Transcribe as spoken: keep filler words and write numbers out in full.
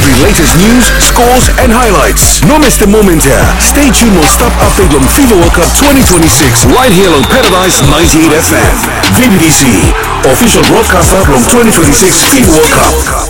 every latest news, scores and highlights. No miss the moment here. Stay tuned on Stop Update on FIFA World Cup twenty twenty-six right here on Paradise ninety-eight F M. V B D C, official broadcaster from twenty twenty-six FIFA World Cup.